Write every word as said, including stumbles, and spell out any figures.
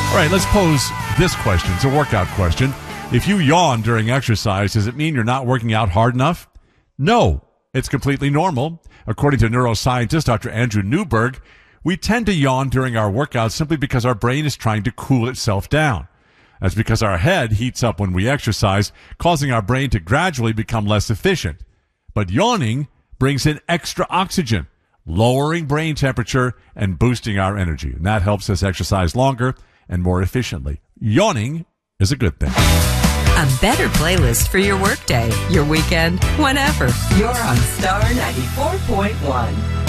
All right, let's pose this question. It's a workout question. If you yawn during exercise, does it mean you're not working out hard enough? No, it's completely normal. According to neuroscientist Doctor Andrew Newberg, we tend to yawn during our workouts simply because our brain is trying to cool itself down. That's because our head heats up when we exercise, causing our brain to gradually become less efficient. But yawning brings in extra oxygen, lowering brain temperature and boosting our energy. And that helps us exercise longer and more efficiently. Yawning is a good thing. A better playlist for your workday, your weekend, whenever. You're on Star ninety-four point one.